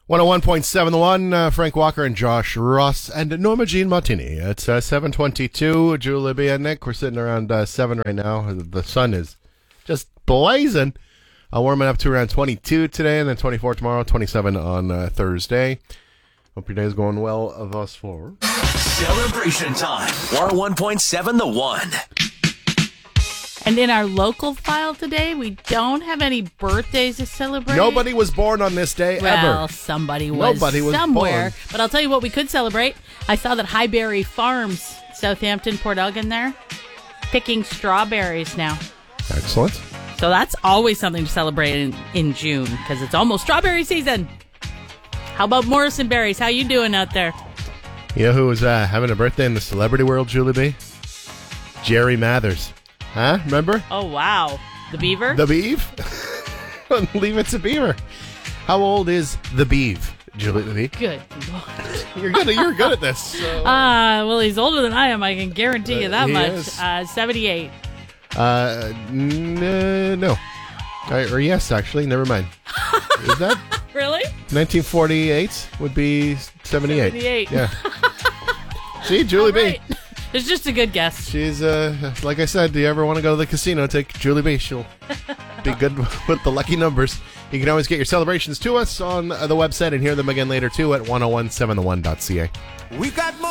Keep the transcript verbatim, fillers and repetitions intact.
one oh one point seven The One, uh, Frank Walker and Josh Ross and Norma Jean Martini. It's uh, seven twenty-two. Julie B and Nick, we're sitting around uh, seven right now. The sun is just blazing. Uh, warming up to around twenty-two today, and then twenty-four tomorrow, twenty-seven on uh, Thursday. Hope your day is going well thus far. Celebration time. one oh one point seven The One. And in our local file today, we don't have any birthdays to celebrate. Nobody was born on this day well, ever. Well, somebody was, Nobody was somewhere. born. But I'll tell you what we could celebrate. I saw that Highbury Farms, Southampton, Port Elgin there, picking strawberries now. Excellent. So that's always something to celebrate in, in June because it's almost strawberry season. How about Morrison berries? How you doing out there? You know who was uh, having a birthday in the celebrity world, Julie B? Jerry Mathers. Huh? Remember? Oh, wow. The Beaver? The Beeve? Leave it to Beaver. How old is the Beeve, Julie B? Good Lord. You're good, you're good at this. So. Uh, well, he's older than I am. I can guarantee you that Uh, he much. is. Uh, seventy-eight. Uh, n- uh, no. Uh, or yes, actually. Never mind. Is that? Really? nineteen forty-eight would be seventy-eight. seventy-eight. Yeah. See, Julie B. Right. It's just a good guess. She's, uh, like I said, do you ever want to go to the casino, take Julie B. She'll be good with the lucky numbers. You can always get your celebrations to us on the website and hear them again later, too, at ten seventy-one dot c a. We've got more.